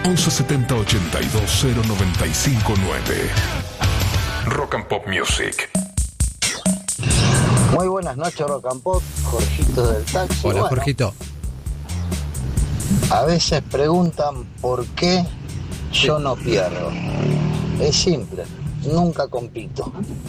1170 82 0959. Rock and Pop Music. Muy buenas noches, Rock and Pop. Jorgito del taxi. Hola, bueno, Jorgito. A veces preguntan por qué yo no pierdo. Es simple, nunca compito.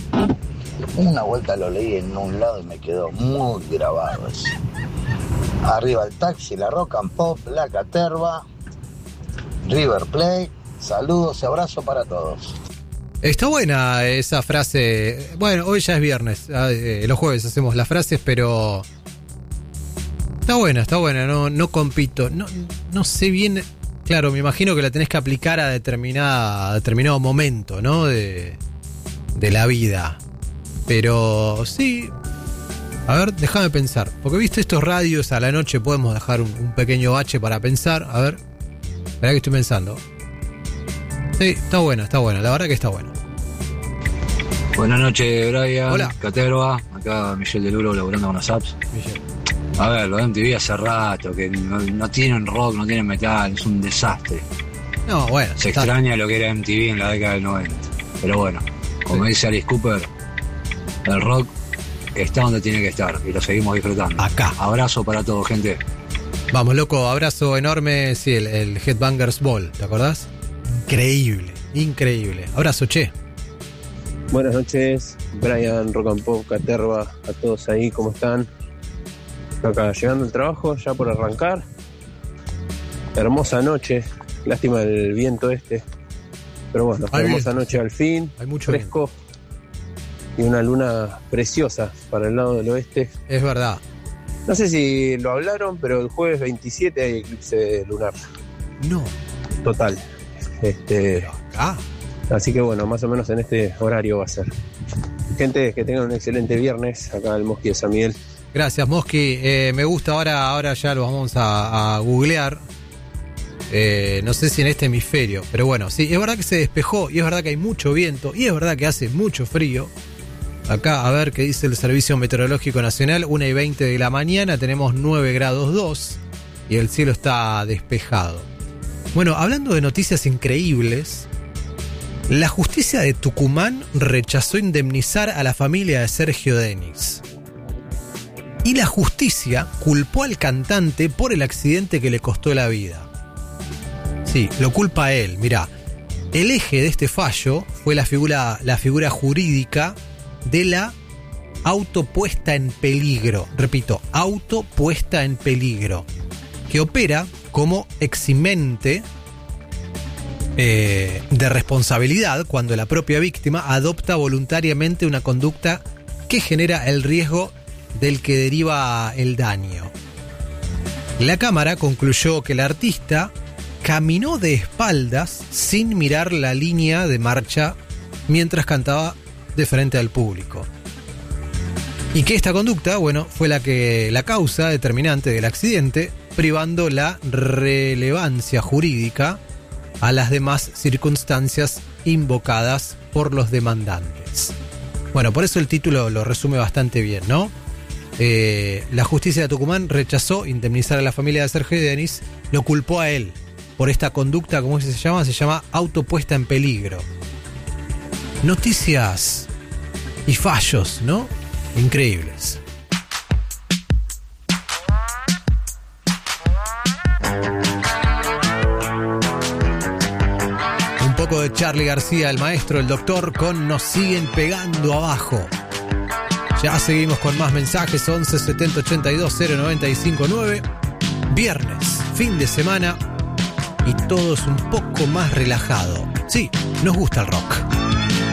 Una vuelta lo leí en un lado y me quedó muy grabado eso. Arriba el taxi, la Rock and Pop, la Caterva, River Plate. Saludos y abrazo para todos. Está buena esa frase. Bueno, hoy ya es viernes. Los jueves hacemos las frases, pero está buena. No compito. No sé bien. Claro, me imagino que la tenés que aplicar a determinado momento, ¿no? De la vida. Pero sí. A ver, déjame pensar. Porque viste estos radios a la noche, podemos dejar un pequeño bache para pensar. A ver. Esperá que estoy pensando. Sí, está buena. La verdad que está buena. Buenas noches, Brian. Hola. Caterva. Acá Michelle de Luro laburando con los apps. Michelle. A ver, los MTV hace rato que no tienen rock, no tienen metal, es un desastre. No, bueno. Se extraña lo que era MTV en la década del 90. Pero bueno, como dice Alice Cooper, el rock está donde tiene que estar y lo seguimos disfrutando. Acá. Abrazo para todos, gente. Vamos, loco, abrazo enorme. Sí, el Headbangers Ball, ¿te acordás? Increíble. Abrazo, che. Buenas noches, Brian, Rock and Pop, Caterva, a todos ahí, ¿cómo están? Acá llegando al trabajo, ya por arrancar. Hermosa noche, lástima el viento pero bueno, hermosa noche al fin, hay mucho fresco viento. Y una luna preciosa para el lado del oeste. Es verdad. No sé si lo hablaron, pero el jueves 27 hay eclipse lunar. No. Total. Pero acá. Así que bueno, más o menos en este horario va a ser. Gente, que tengan un excelente viernes. Acá el Mosqui de San Miguel. Gracias, Mosqui. Me gusta, ahora ya lo vamos a googlear. No sé si en este hemisferio, pero bueno, sí, es verdad que se despejó y es verdad que hay mucho viento y es verdad que hace mucho frío. Acá, a ver qué dice el Servicio Meteorológico Nacional, 1:20 de la mañana, tenemos 9 grados 2 y el cielo está despejado. Bueno, hablando de noticias increíbles, la justicia de Tucumán rechazó indemnizar a la familia de Sergio Denis. Y la justicia culpó al cantante por el accidente que le costó la vida. Sí, lo culpa a él. Mirá, el eje de este fallo fue la figura jurídica de la autopuesta en peligro. Repito, autopuesta en peligro, que opera como eximente de responsabilidad cuando la propia víctima adopta voluntariamente una conducta que genera el riesgo del que deriva el daño. La Cámara concluyó que el artista caminó de espaldas sin mirar la línea de marcha mientras cantaba de frente al público. Y que esta conducta, bueno, fue la causa determinante del accidente, privando la relevancia jurídica a las demás circunstancias invocadas por los demandantes. Bueno, por eso el título lo resume bastante bien, ¿no? La justicia de Tucumán rechazó indemnizar a la familia de Sergio Denis, lo culpó a él por esta conducta, ¿cómo se llama? Se llama autopuesta en peligro. Noticias y fallos, ¿no? Increíbles. Un poco de Charly García, el maestro, el doctor, con Nos siguen pegando abajo. Ya seguimos con más mensajes, 11 70 82 0959. Viernes, fin de semana y todo es un poco más relajado. Sí, nos gusta el rock.